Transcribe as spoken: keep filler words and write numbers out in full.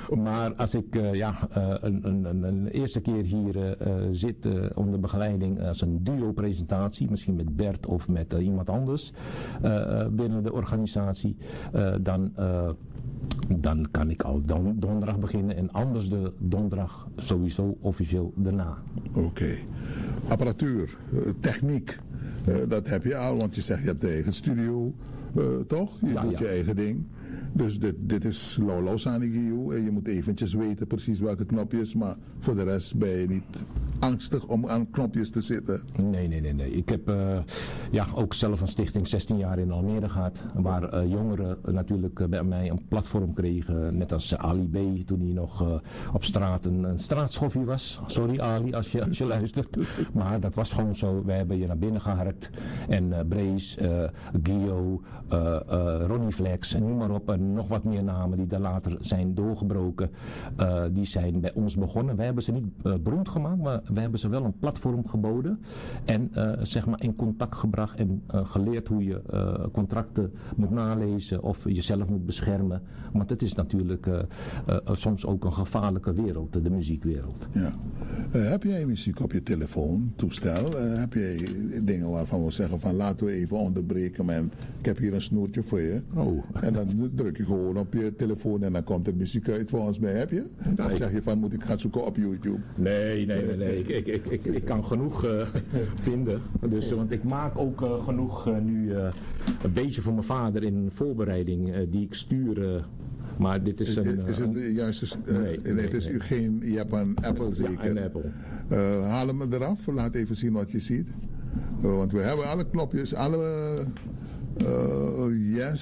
Maar als ik uh, ja, uh, een, een, een, een eerste keer hier uh, zit uh, onder begeleiding als een duo-presentatie, misschien met Bert of met uh, iemand anders uh, binnen de organisatie, uh, dan, uh, dan kan ik al don- donderdag beginnen en anders de donderdag sowieso officieel daarna. Oké. Okay. Apparatuur, uh, techniek, uh, dat heb je al, want je zegt je hebt de eigen studio, uh, toch? Je ja, doet ja. je eigen ding. Dus dit, dit is lauw aan en je moet eventjes weten precies welke knopjes, maar voor de rest ben je niet angstig om aan knopjes te zitten. Nee, nee, nee. nee. Ik heb uh, ja, ook zelf een stichting zestien jaar in Almere gehad, waar uh, jongeren uh, natuurlijk uh, bij mij een platform kregen, net als uh, Ali B. toen hij nog uh, op straat een, een straatschoffie was. Sorry Ali, als je, als je luistert. Maar dat was gewoon zo. Wij hebben je naar binnen geharkt. En uh, Brace, uh, Gio, uh, uh, Ronnie Flex en noem maar op. En nog wat meer namen die daar later zijn doorgebroken. Uh, die zijn bij ons begonnen. Wij hebben ze niet uh, beroemd gemaakt, maar we hebben ze wel een platform geboden. En uh, zeg maar in contact gebracht en uh, geleerd hoe je uh, contracten moet nalezen of jezelf moet beschermen. Want het is natuurlijk uh, uh, soms ook een gevaarlijke wereld, de muziekwereld. Ja. Uh, heb jij muziek op je telefoon, toestel? Uh, heb jij dingen waarvan we zeggen van laten we even onderbreken en ik heb hier een snoertje voor je. Oh. En dan druk je gewoon op je telefoon en dan komt er muziek uit volgens mij. Heb je? Nee. Of zeg je van moet ik gaan zoeken op YouTube? Nee, nee, nee. nee. Ik, ik, ik, ik, ik kan genoeg uh, vinden. Dus, want ik maak ook uh, genoeg uh, nu uh, een beetje voor mijn vader in voorbereiding uh, die ik stuur. Uh, maar dit is een... Is het de juiste... Uh, nee, nee, het is nee. geen... Je hebt een Apple zeker? Ja, een Apple. Uh, haal hem eraf. Laat even zien wat je ziet. Uh, want we hebben alle knopjes, alle... Uh, yes.